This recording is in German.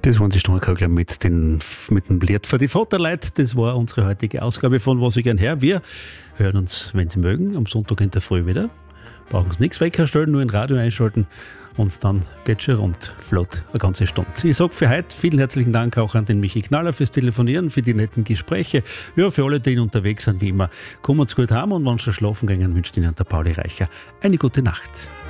Das waren die Sturmkogler mit dem Lied für die Vaterleute. Das war unsere heutige Ausgabe von Was ich gern her. Wir hören uns, wenn Sie mögen, am Sonntag in der Früh wieder. Brauchen Sie nichts wegstellen, nur ein Radio einschalten und dann geht schon rund, flott, eine ganze Stunde. Ich sage für heute vielen herzlichen Dank auch an den Michi Knaller fürs Telefonieren, für die netten Gespräche. Ja, für alle, die unterwegs sind, wie immer, kommen Sie gut heim und wenn Sie schlafen gehen, wünscht Ihnen der Pauli Reicher eine gute Nacht.